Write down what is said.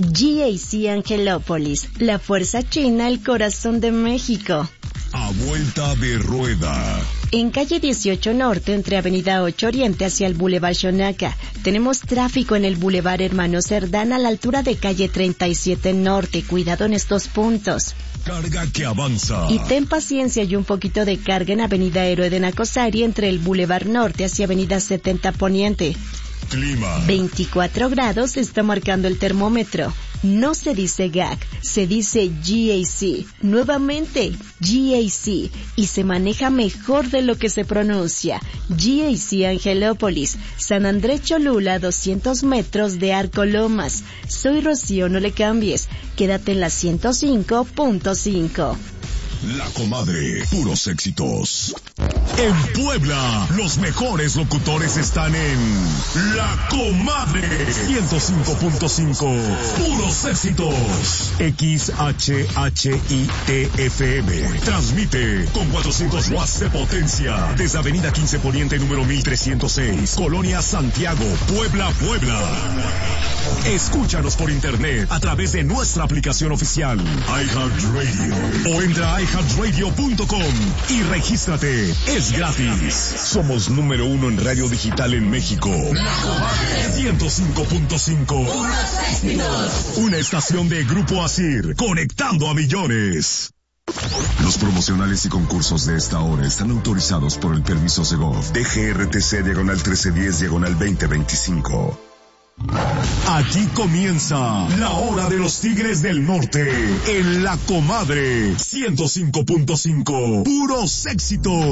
GAC Angelópolis, la fuerza china al corazón de México. A vuelta de rueda. En calle 18 Norte, entre avenida 8 Oriente hacia el Boulevard Xonaca, tenemos tráfico en el Boulevard Hermano Cerdán a la altura de calle 37 Norte. Cuidado en estos puntos. Carga que avanza. Y ten paciencia y un poquito de carga en avenida Héroe de Nacosari entre el Boulevard Norte hacia avenida 70 Poniente. Clima. 24 grados está marcando el termómetro. No se dice GAC, se dice GAC. Nuevamente, GAC. Y se maneja mejor de lo que se pronuncia. GAC Angelópolis, San Andrés Cholula, 200 metros de Arco Lomas. Soy Rocío, no le cambies. Quédate en la 105.5. La Comadre, puros éxitos. En Puebla, los mejores locutores están en La Comadre 105.5. Puros éxitos. XHHITFM. Transmite con 400 watts de potencia desde Avenida 15 Poniente número 1306, Colonia Santiago, Puebla, Puebla. Escúchanos por internet a través de nuestra aplicación oficial iHeartRadio o entra a iHeartRadio.com y regístrate. Es gratis. Somos número 1 en radio digital en México. La Comadre 105.5. Una estación de Grupo Asir, conectando a millones. Los promocionales y concursos de esta hora están autorizados por el permiso Segov DGRTC /1310/2025. Aquí comienza la hora de los Tigres del Norte en La Comadre 105.5. Puros éxitos.